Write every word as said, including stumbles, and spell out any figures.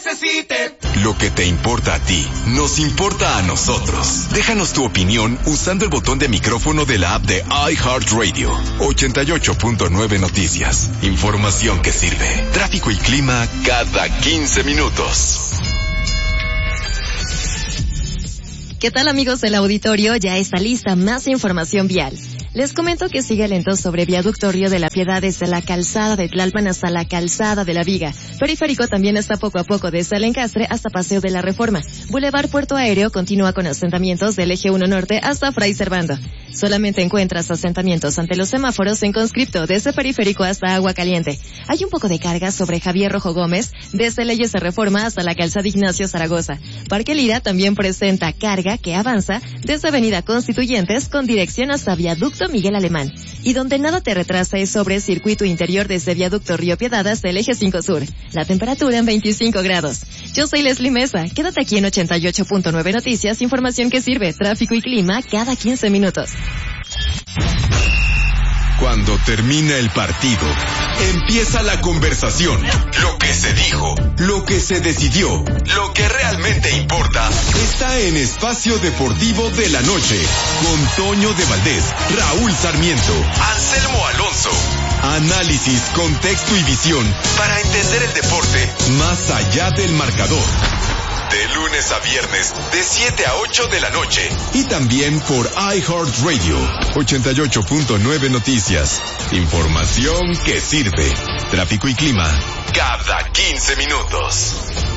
necesite. Lo que te importa a ti, nos importa a nosotros. Déjanos tu opinión usando el botón de micrófono de la app de iHeartRadio. ochenta y ocho punto nueve Noticias. Información que sirve. Tráfico y clima cada quince minutos. ¿Qué tal, amigos del auditorio? Ya está lista más información vial. Les comento que sigue lento sobre viaducto Río de la Piedad desde la calzada de Tlalpan hasta la calzada de la Viga. Periférico también está poco a poco desde el Encastre hasta Paseo de la Reforma. Boulevard Puerto Aéreo continúa con asentamientos del eje uno Norte hasta Fray Servando. Solamente encuentras asentamientos ante los semáforos en conscripto desde Periférico hasta Agua Caliente. Hay un poco de carga sobre Javier Rojo Gómez desde Leyes de Reforma hasta la calzada Ignacio Zaragoza. Parque Lira también presenta carga que avanza desde Avenida Constituyentes con dirección hasta Viaducto Miguel Alemán. Y donde nada te retrasa es sobre Circuito Interior desde Viaducto Río Piedad hasta el eje cinco Sur. La temperatura en veinticinco grados. Yo soy Leslie Mesa. Quédate aquí en ochenta y ocho punto nueve Noticias, información que sirve, tráfico y clima cada quince minutos. Cuando termina el partido, empieza la conversación. Lo que se dijo, lo que se decidió, lo que realmente importa, está en Espacio Deportivo de la Noche, con Toño de Valdés, Raúl Sarmiento, Anselmo Alonso. Análisis, contexto y visión para entender el deporte más allá del marcador. De lunes a viernes, de siete a ocho de la noche. Y también por iHeartRadio, ochenta y ocho punto nueve Noticias. Información que sirve. Tráfico y clima cada quince minutos.